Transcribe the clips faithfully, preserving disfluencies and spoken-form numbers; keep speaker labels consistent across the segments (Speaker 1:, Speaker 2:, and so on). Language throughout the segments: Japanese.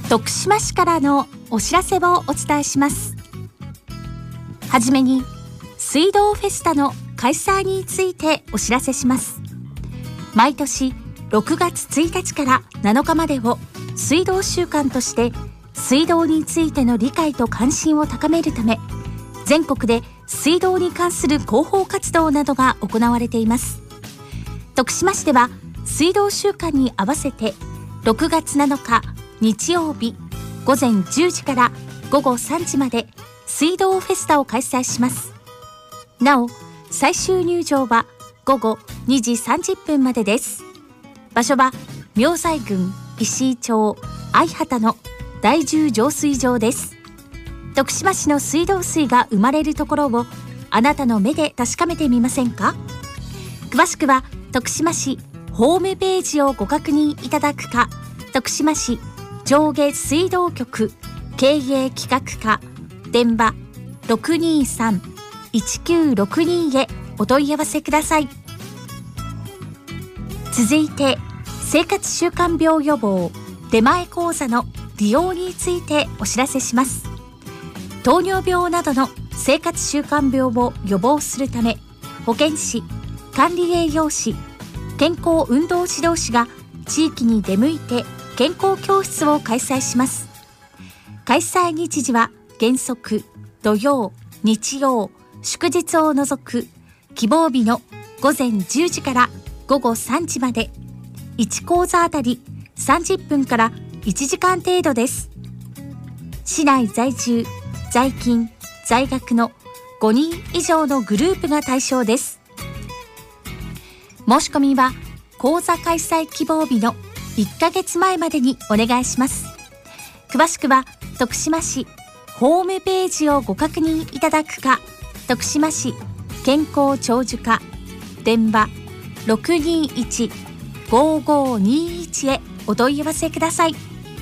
Speaker 1: 徳島市からのお知らせをお伝えします。はじめに水道フェスタの開催についてお知らせします。毎年ろくがつついたちからなのかまでを水道週間として、水道についての理解と関心を高めるため、全国で水道に関する広報活動などが行われています。徳島市では水道週間に合わせてろくがつなのか日曜日ごぜんじゅうじからごごさんじまで水道フェスタを開催します。なお、最終入場はごごにじさんじゅっぷんまでです。場所は明西郡石井町相畑の第十浄水場です。徳島市の水道水が生まれるところをあなたの目で確かめてみませんか？詳しくは徳島市ホームページをご確認いただくか、徳島市上下水道局経営企画課電話 ろくにさんいちきゅうろくに へお問い合わせください。続いて、生活習慣病予防出前講座の利用についてお知らせします。糖尿病などの生活習慣病を予防するため、保健師、管理栄養士、健康運動指導士が地域に出向いて健康教室を開催します。開催日時は原則土曜、日曜、祝日を除く希望日のごぜんじゅうじからごごさんじまで、いち講座あたりさんじゅっぷんからいちじかん程度です。市内在住、在勤、在学のごにん以上のグループが対象です。申し込みは講座開催希望日のいっかげつまえまでにお願いします。詳しくは徳島市ホームページをご確認いただくか、徳島市健康長寿課電話 ろくにいちごごにいち へお問い合わせください。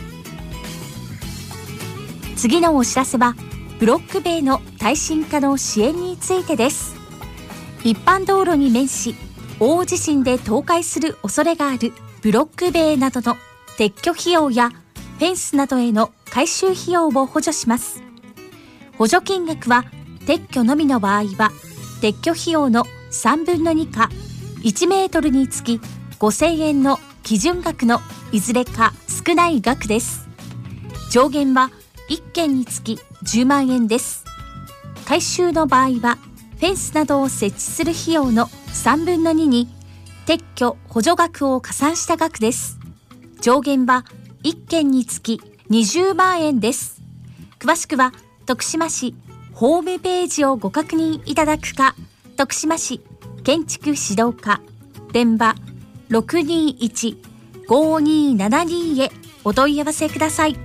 Speaker 1: 次のお知らせはブロック塀の耐震化の支援についてです。一般道路に面し大地震で倒壊する恐れがあるブロック塀などの撤去費用やフェンスなどへの改修費用を補助します。補助金額は撤去のみの場合は撤去費用のさんぶんのにかいちメートルにつきごせんえんの基準額のいずれか少ない額です。上限はいっけんにつきじゅうまんえんです。改修の場合はフェンスなどを設置する費用のさんぶんのにに撤去補助額を加算した額です。上限はいっけんにつきにじゅうまんえんです。詳しくは徳島市ホームページをご確認いただくか、徳島市建築指導課電話 ろくにいちごにななに へお問い合わせください。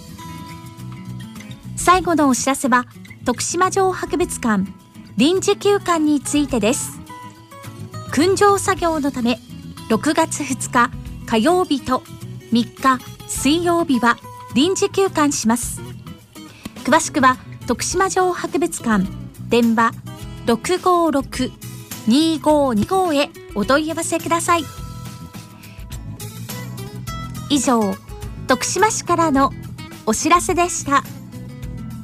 Speaker 1: 最後のお知らせは徳島城博物館臨時休館についてです。訓場作業のためろくがつふつか火曜日とみっか水曜日は臨時休館します。詳しくは徳島城博物館電話 ろくごろくにごにご へお問い合わせください。以上、徳島市からのお知らせでした。